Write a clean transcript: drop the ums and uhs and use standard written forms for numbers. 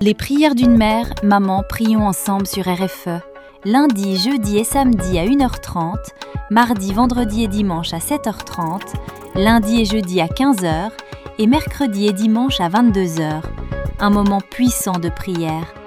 Les prières d'une mère, maman, prions ensemble sur RFE. Lundi, jeudi et samedi à 1h30, mardi, vendredi et dimanche à 7h30, lundi et jeudi à 15h et mercredi et dimanche à 22h. Un moment puissant de prière.